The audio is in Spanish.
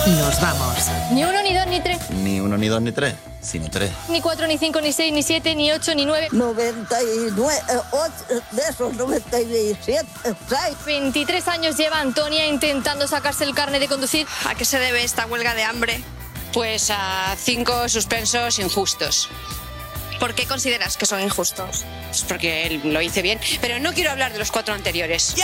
Nos vamos. Ni 1, ni 2, ni 3. Ni 1, ni 2, ni 3, sino 3. Ni 4, ni 5, ni 6, ni 7, ni 8, ni 9. 99, de esos 97, 23 años lleva Antonia intentando sacarse el carnet de conducir. ¿A qué se debe esta huelga de hambre? Pues a 5 suspensos injustos. ¿Por qué consideras que son injustos? Pues porque lo hice bien, pero no quiero hablar de los 4 anteriores. ¡Ya